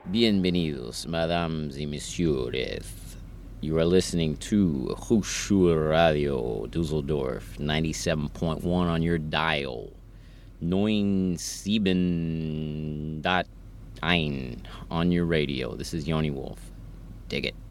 Bienvenidos, mesdames et messieurs. You are listening to Hochschul Radio Dusseldorf, 97.1 on your dial. 97.1 on your radio. This is Yoni Wolf. Dig it.